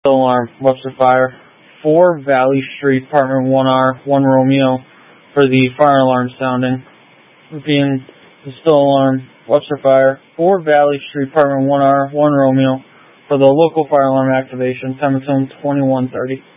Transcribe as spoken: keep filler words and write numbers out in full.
Still alarm, Webster Fire. four Valley Street, Department one R, one Romeo for the fire alarm sounding. Being the still alarm, Webster Fire. four Valley Street, Department one R, one Romeo for the local fire alarm activation, time of twenty-one thirty.